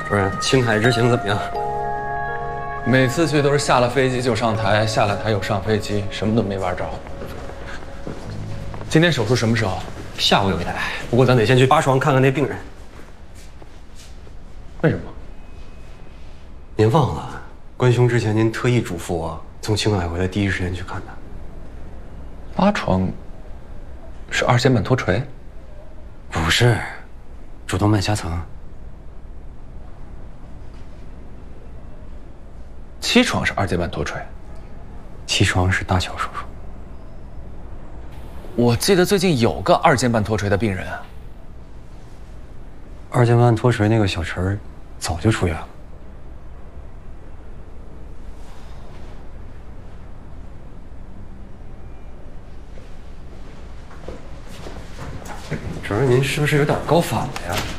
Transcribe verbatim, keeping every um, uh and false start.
主任，青海之行怎么样？ 每次去都是下了飞机就上台，下了台又上飞机，什么都没玩着。今天手术什么时候？ 下午有一台，不过咱得先去八床看看那病人。 为什么？ 您忘了，关兄之前您特意嘱咐我，从青海回来第一时间去看他。 八床是二尖瓣脱垂？ 不是，主动脉夹层。 七床是二尖瓣脱垂， 七床是大小手术。 我记得最近有个二尖瓣脱垂的病人啊。 二尖瓣脱垂那个小陈儿，早就出院了。主任，您是不是有点高反了呀？